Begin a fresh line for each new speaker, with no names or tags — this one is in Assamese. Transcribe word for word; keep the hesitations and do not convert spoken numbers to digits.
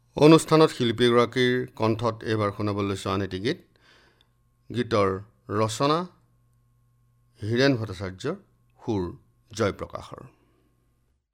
অনুষ্ঠানত শিল্পীগৰাকীৰ কণ্ঠত এইবাৰ শুনাবলৈ লৈছোঁ আন এটি গীত। গীতৰ ৰচনা হীৰেণ ভট্টাচাৰ্যৰ, সুৰ জয়প্ৰকাশৰ।